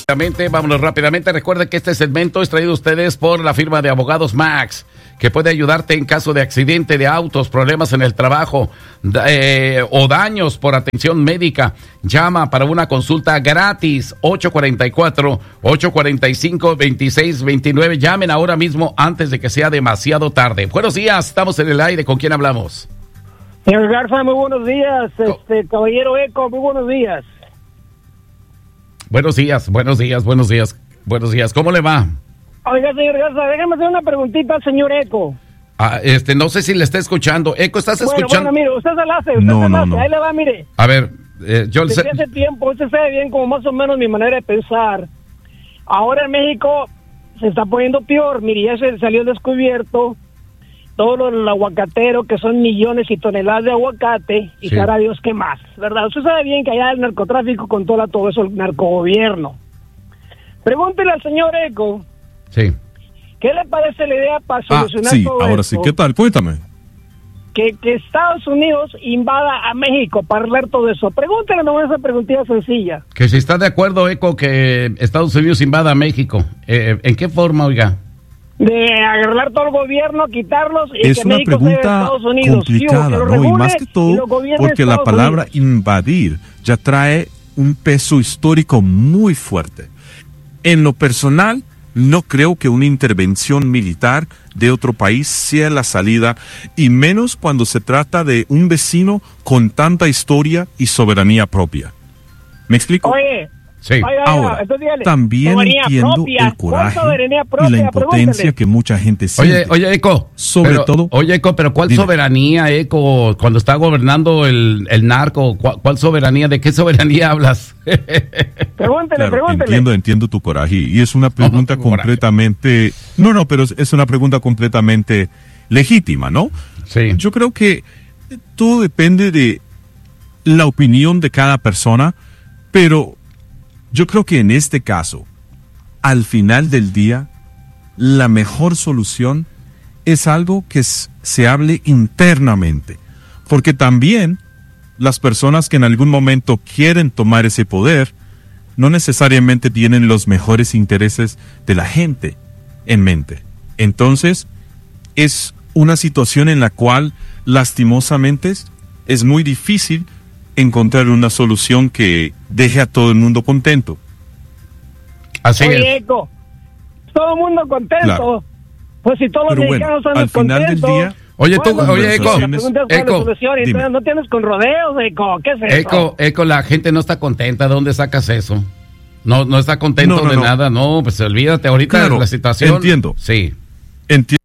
Vámonos rápidamente. Recuerda que este segmento es traído a ustedes por la firma de abogados Max, que puede ayudarte en caso de accidente de autos, problemas en el trabajo o daños por atención médica. Llama para una consulta gratis, 844-845-2629. Llamen ahora mismo antes de que sea demasiado tarde. Buenos días, estamos en el aire. ¿Con quién hablamos? Señor Garza, muy buenos días. Caballero Eco, muy buenos días. Buenos días. ¿Cómo le va? Oiga, señor Garza, déjame hacer una preguntita al señor Eco. No sé si le está escuchando. Eco, ¿estás escuchando? Bueno, mire, usted se la hace, No. Ahí le va, mire. A ver, yo le sé. Desde hace tiempo, usted sabe bien como más o menos mi manera de pensar. Ahora en México se está poniendo peor. Mire, ya se salió descubierto todo el aguacatero, que son millones y toneladas de aguacate, y cara Dios, ¿qué más? ¿Verdad? Usted sabe bien que allá el narcotráfico controla todo eso, el narcogobierno. Pregúntele al señor Eco. Sí. ¿Qué le parece la idea para solucionar todo ahora esto? sí, ¿qué tal? Cuéntame. Que Estados Unidos invada a México para arreglar todo eso. Pregúntele nomás esa preguntita sencilla. Que si está de acuerdo, Eco, que Estados Unidos invada a México. ¿En qué forma, oiga? De arreglar todo el gobierno, quitarlos y es que una México sea de pregunta Estados Unidos. complicada, ¿no? Y más que todo porque la palabra invadir ya trae un peso histórico muy fuerte. En lo personal, no creo que una intervención militar de otro país sea la salida, y menos cuando se trata de un vecino con tanta historia y soberanía propia. ¿Me explico? Oye, sí. Ahora, también entiendo el coraje y la impotencia que mucha gente siente. Oye, Eco. Pero ¿cuál soberanía, Eco? Cuando está gobernando el narco, ¿cuál soberanía? ¿De qué soberanía hablas? Pregúntele. Entiendo tu coraje, y es una pregunta completamente... pero es una pregunta completamente legítima, ¿no? Sí. Yo creo que todo depende de la opinión de cada persona, pero yo creo que en este caso, al final del día, la mejor solución es algo que se hable internamente, porque también las personas que en algún momento quieren tomar ese poder no necesariamente tienen los mejores intereses de la gente en mente. Entonces, es una situación en la cual, lastimosamente, es muy difícil encontrar una solución que deje a todo el mundo contento. Así Oye, es. Eco, todo el mundo contento. Claro. Pues si todos los mexicanos están al final del día... Eco, no tienes con rodeos, Eco, ¿qué es eso? Eco, la gente no está contenta. ¿De dónde sacas eso? No está contento de nada, no, pues olvídate ahorita de la situación. Entiendo. Sí. Entiendo.